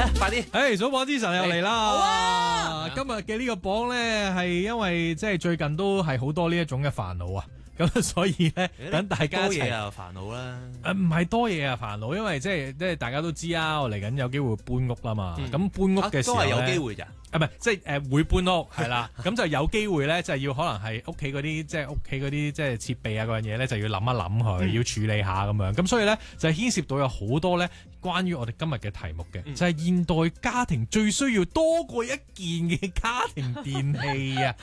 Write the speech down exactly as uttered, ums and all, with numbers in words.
啊，快啲！ 誒，數榜之神又嚟啦！ 好啊今日嘅呢個榜咧，係因為即係最近都係好多呢一種嘅煩惱啊，咁所以咧等大家一齊多嘢啊，煩惱啦。 誒唔係多嘢啊煩惱，因為即係即係大家都知啊，我嚟緊有機會搬屋啦嘛，咁、 嗯、 搬屋嘅時候都係咧有機會咋。 啊，唔係，即係誒會搬屋係啦，咁就有機會咧，就係要可能係屋企嗰啲即係屋企嗰啲即係設備啊嗰樣嘢咧，就要諗一諗佢，嗯、要處理下咁樣。咁所以咧就係牽涉到有好多咧關於我哋今日嘅題目嘅，嗯、就係現代家庭最需要多過一件嘅家庭電器啊！